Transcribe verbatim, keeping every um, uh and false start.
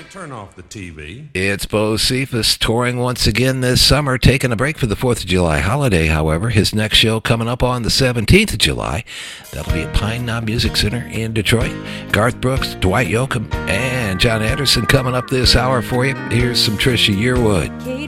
turn off the T V. It's Bo Cephas touring once again this summer, taking a break for the fourth of July holiday, however. His next show coming up on the seventeenth of July. That'll be at Pine Knob Music Center in Detroit. Garth Brooks, Dwight Yoakam, and John Anderson coming up this hour for you. Here's some Trisha Yearwood.